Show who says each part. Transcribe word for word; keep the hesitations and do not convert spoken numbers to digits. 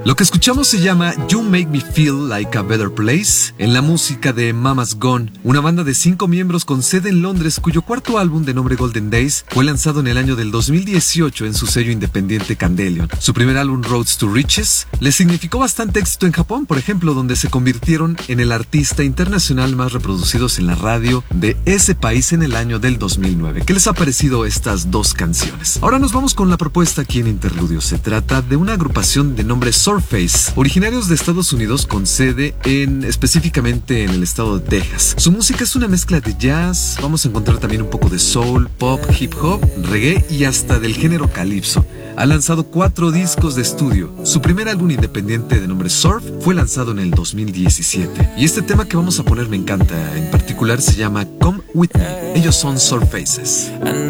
Speaker 1: Lo que escuchamos se llama You Make Me Feel Like a Better Place, en la música de Mama's Gone, una banda de cinco miembros con sede en Londres, cuyo cuarto álbum de nombre Golden Days fue lanzado en el año del dos mil dieciocho en su sello independiente Candelion. Su primer álbum Roads to Riches les significó bastante éxito en Japón, por ejemplo, donde se convirtieron en el artista internacional más reproducidos en la radio de ese país en el año del dos mil nueve. ¿Qué les ha parecido estas dos canciones? Ahora nos vamos con la propuesta aquí en Interludio. Se trata de una agrupación de nombre Surface, originarios de Estados Unidos con sede en específicamente en el estado de Texas. Su música es una mezcla de jazz, vamos a encontrar también un poco de soul, pop, hip hop, reggae y hasta del género calipso. Ha lanzado cuatro discos de estudio. Su primer álbum independiente de nombre Surf fue lanzado en el dos mil diecisiete. Y este tema que vamos a poner me encanta, en particular se llama Come With Me. Ellos son Surfaces.